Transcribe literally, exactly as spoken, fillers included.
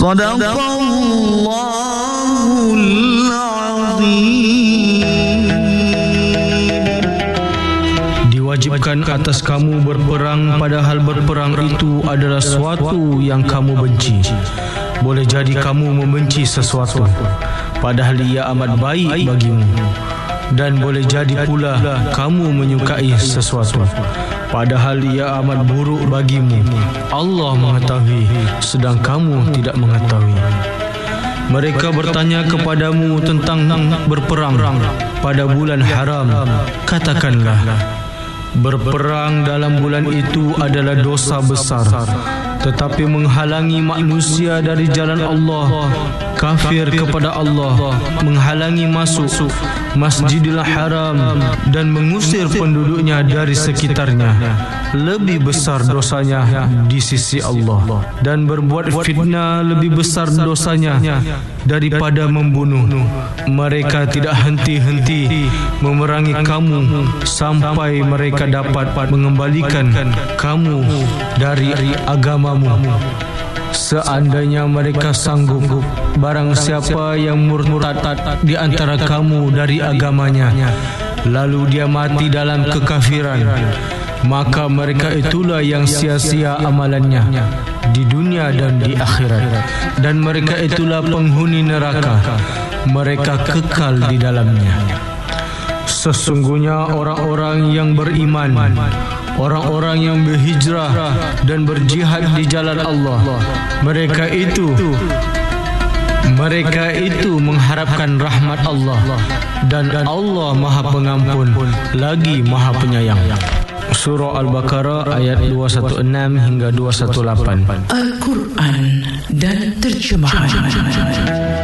Sadaqallahul azim. Diwajibkan atas kamu berperang, padahal berperang itu adalah suatu yang kamu benci. Boleh jadi kamu membenci sesuatu, padahal ia amat baik bagimu. Dan boleh jadi pula kamu menyukai sesuatu, padahal ia amat buruk bagimu. Allah mengetahui, sedang kamu tidak mengetahui. Mereka bertanya kepadamu tentang berperang pada bulan haram. Katakanlah, berperang dalam bulan itu adalah dosa besar, tetapi menghalangi manusia dari jalan Allah, kafir kepada Allah, menghalangi masuk Masjidil Haram dan mengusir penduduknya dari sekitarnya, lebih besar dosanya di sisi Allah. Dan berbuat fitnah lebih besar dosanya daripada membunuh. Mereka tidak henti-henti memerangi kamu sampai mereka dapat mengembalikan kamu dari agamamu. Seandainya mereka sanggup, barang siapa yang murtad di antara kamu dari agamanya, lalu dia mati dalam kekafiran, maka mereka itulah yang sia-sia amalannya di dunia dan di akhirat, dan mereka itulah penghuni neraka, mereka kekal di dalamnya. Sesungguhnya orang-orang yang beriman, orang-orang yang berhijrah dan berjihad di jalan Allah, mereka itu mereka itu mengharapkan rahmat Allah, dan Allah Maha Pengampun lagi Maha Penyayang. Surah Al-Baqarah ayat dua ratus enam belas hingga dua ratus lapan belas. Al-Quran dan terjemahan.